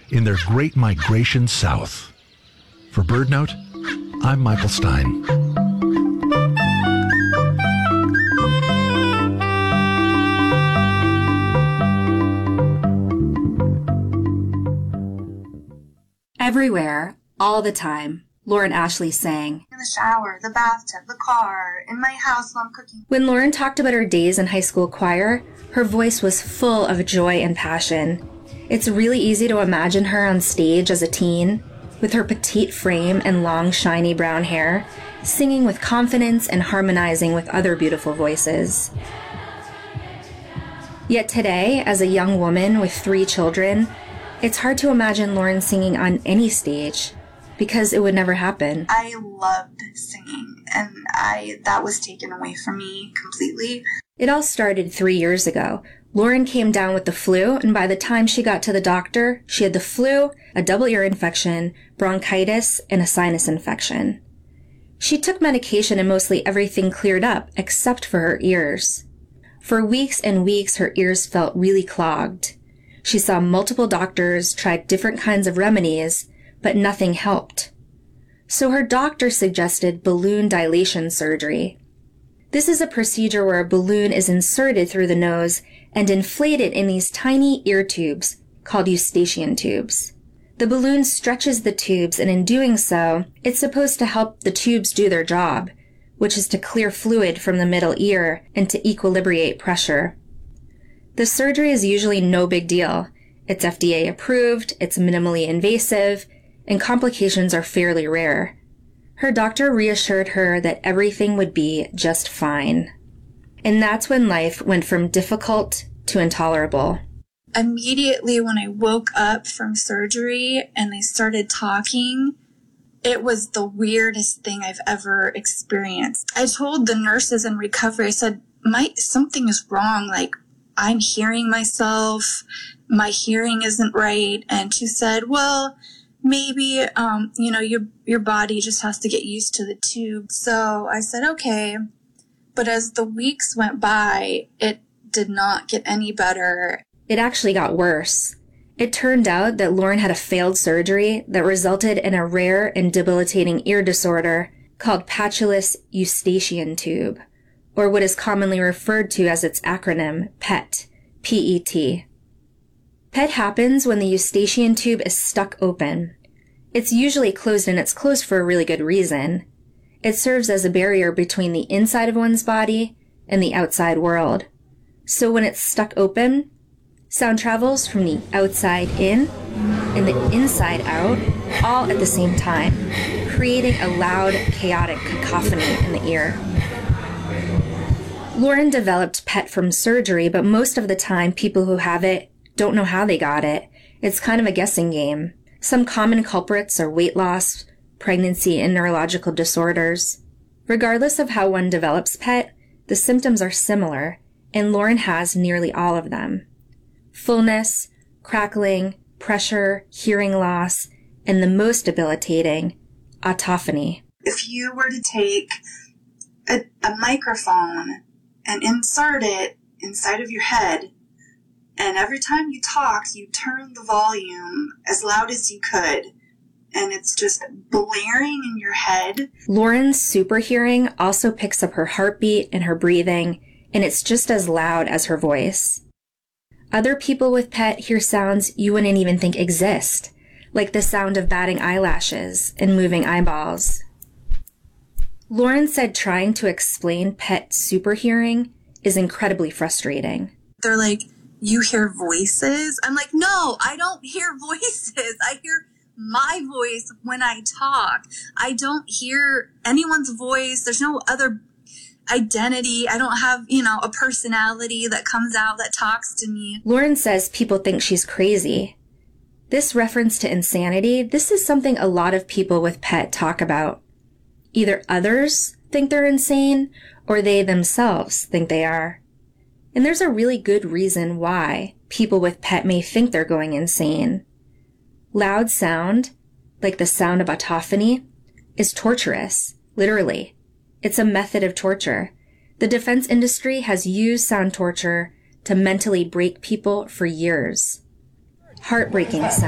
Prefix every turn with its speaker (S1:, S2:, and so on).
S1: in their great migration south. For BirdNote, I'm Michael Stein.
S2: Everywhere, all the time, Lauren Ashley sang.
S3: In the shower, the bathtub, the car, in my house while I'm cooking.
S2: When Lauren talked about her days in high school choir, her voice was full of joy and passion. It's really easy to imagine her on stage as a teen, with her petite frame and long, shiny brown hair, singing with confidence and harmonizing with other beautiful voices. Yet today, as a young woman with 3 children, it's hard to imagine Lauren singing on any stage, because it would never happen.
S3: I loved singing, and that was taken away from me completely.
S2: It all started 3 years ago. Lauren came down with the flu, and by the time she got to the doctor, she had the flu, a double ear infection, bronchitis, and a sinus infection. She took medication and mostly everything cleared up, except for her ears. For weeks and weeks, her ears felt really clogged. She saw multiple doctors, tried different kinds of remedies, but nothing helped. So her doctor suggested balloon dilation surgery. This is a procedure where a balloon is inserted through the nose and inflated in these tiny ear tubes called eustachian tubes. The balloon stretches the tubes, and in doing so, it's supposed to help the tubes do their job, which is to clear fluid from the middle ear and to equilibrate pressure. The surgery is usually no big deal. It's FDA approved, it's minimally invasive, and complications are fairly rare. Her doctor reassured her that everything would be just fine. And that's when life went from difficult to intolerable.
S3: Immediately when I woke up from surgery and they started talking, it was the weirdest thing I've ever experienced. I told the nurses in recovery, I said, something is wrong, like I'm hearing myself, my hearing isn't right. And she said, well, maybe, your body just has to get used to the tube. So I said, okay. But as the weeks went by, it did not get any better.
S2: It actually got worse. It turned out that Lauren had a failed surgery that resulted in a rare and debilitating ear disorder called patulous eustachian tube, or what is commonly referred to as its acronym, PET, P-E-T. PET happens when the eustachian tube is stuck open. It's usually closed, and it's closed for a really good reason. It serves as a barrier between the inside of one's body and the outside world. So when it's stuck open, sound travels from the outside in and the inside out, all at the same time, creating a loud, chaotic cacophony in the ear. Lauren developed PET from surgery, but most of the time people who have it don't know how they got it. It's kind of a guessing game. Some common culprits are weight loss, pregnancy, and neurological disorders. Regardless of how one develops PET, the symptoms are similar, and Lauren has nearly all of them. Fullness, crackling, pressure, hearing loss, and the most debilitating, autophony.
S3: If you were to take a microphone and insert it inside of your head, and every time you talked, you turned the volume as loud as you could, and it's just blaring in your head.
S2: Lauren's super hearing also picks up her heartbeat and her breathing, and it's just as loud as her voice. Other people with PET hear sounds you wouldn't even think exist, like the sound of batting eyelashes and moving eyeballs. Lauren said trying to explain PET super hearing is incredibly frustrating.
S3: They're like, you hear voices? I'm like, no, I don't hear voices. I hear my voice when I talk. I don't hear anyone's voice. There's no other identity. I don't have, a personality that comes out that talks to me.
S2: Lauren says people think she's crazy. This reference to insanity, this is something a lot of people with PET talk about. Either others think they're insane, or they themselves think they are. And there's a really good reason why people with PET may think they're going insane. Loud sound, like the sound of autophony, is torturous, literally. It's a method of torture. The defense industry has used sound torture to mentally break people for years. Heartbreaking sound.